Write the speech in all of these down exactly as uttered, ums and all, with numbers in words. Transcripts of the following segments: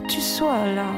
tu sois là.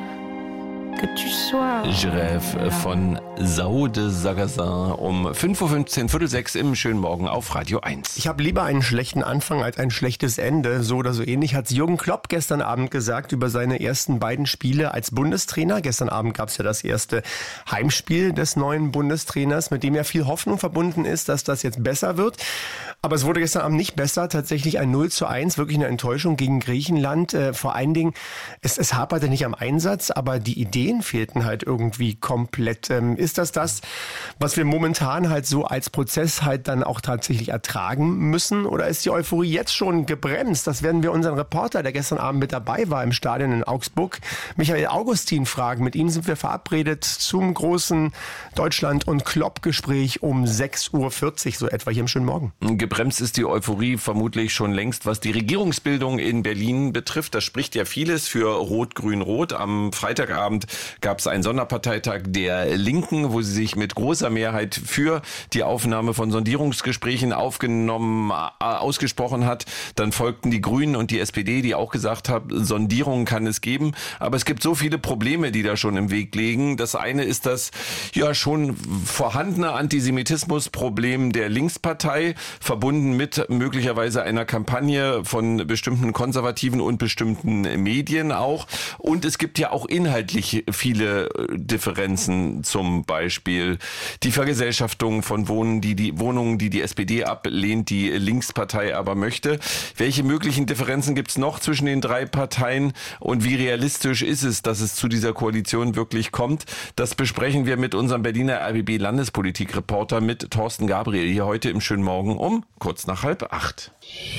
Je rêve von Saude Sagazin um fünf Uhr fünfzehn, Viertel sechs im schönen Morgen auf Radio eins. Ich habe lieber einen schlechten Anfang als ein schlechtes Ende. So oder so ähnlich hat Jürgen Klopp gestern Abend gesagt über seine ersten beiden Spiele als Bundestrainer. Gestern Abend gab es ja das erste Heimspiel des neuen Bundestrainers, mit dem ja viel Hoffnung verbunden ist, dass das jetzt besser wird. Aber es wurde gestern Abend nicht besser. Tatsächlich ein null zu eins, wirklich eine Enttäuschung gegen Griechenland. Äh, vor allen Dingen, es, es haperte nicht am Einsatz, aber die Ideen fehlten halt irgendwie komplett. Ähm, ist das das, was wir momentan halt so als Prozess halt dann auch tatsächlich ertragen müssen? Oder ist die Euphorie jetzt schon gebremst? Das werden wir unseren Reporter, der gestern Abend mit dabei war im Stadion in Augsburg, Michael Augustin, fragen. Mit ihm sind wir verabredet zum großen Deutschland- und Klopp-Gespräch um sechs Uhr vierzig, so etwa hier im schönen Morgen. Gebremst ist die Euphorie vermutlich schon längst, was die Regierungsbildung in Berlin betrifft. Das spricht ja vieles für Rot-Grün-Rot. Am Freitagabend gab es einen Sonderparteitag der Linken, wo sie sich mit großer Mehrheit für die Aufnahme von Sondierungsgesprächen aufgenommen, äh, ausgesprochen hat. Dann folgten die Grünen und die S P D, die auch gesagt haben, Sondierungen kann es geben. Aber es gibt so viele Probleme, die da schon im Weg liegen. Das eine ist das ja schon vorhandene Antisemitismusproblem der Linkspartei, verbunden mit möglicherweise einer Kampagne von bestimmten Konservativen und bestimmten Medien auch. Und es gibt ja auch inhaltlich viele Differenzen, zum Beispiel die Vergesellschaftung von Wohnungen, die die Wohnungen, die die S P D ablehnt, die Linkspartei aber möchte. Welche möglichen Differenzen gibt es noch zwischen den drei Parteien und wie realistisch ist es, dass es zu dieser Koalition wirklich kommt? Das besprechen wir mit unserem Berliner R B B-Landespolitik-Reporter mit Thorsten Gabriel hier heute im schönen Morgen um kurz nach halb acht.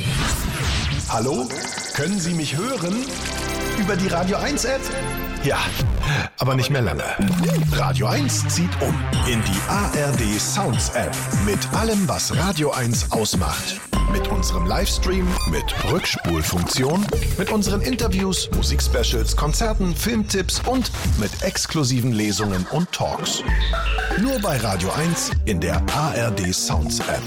Hallo? Können Sie mich hören? Über die Radio eins App? Ja, aber nicht mehr lange. Radio eins zieht um in die A R D Sounds App mit allem, was Radio eins ausmacht. Mit unserem Livestream, mit Rückspulfunktion, mit unseren Interviews, Musikspecials, Konzerten, Filmtipps und mit exklusiven Lesungen und Talks. Nur bei Radio eins in der A R D Sounds App.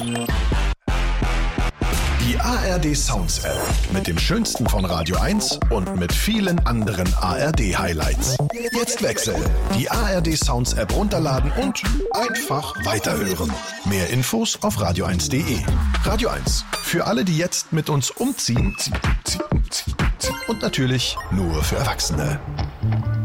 Die A R D Sounds App mit dem Schönsten von Radio eins und mit vielen anderen A R D-Highlights. Jetzt wechseln. Die A R D Sounds App runterladen und einfach weiterhören. Mehr Infos auf radio eins punkt de. Radio eins. Für alle, die jetzt mit uns umziehen. Und natürlich nur für Erwachsene.